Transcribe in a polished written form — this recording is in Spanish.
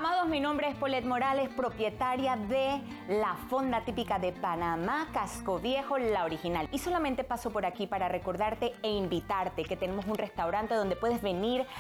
Amados, mi nombre es Paulette Morales, propietaria de la fonda típica de Panamá, Casco Viejo, la original. Y solamente paso por aquí para recordarte e invitarte que tenemos un restaurante donde puedes venir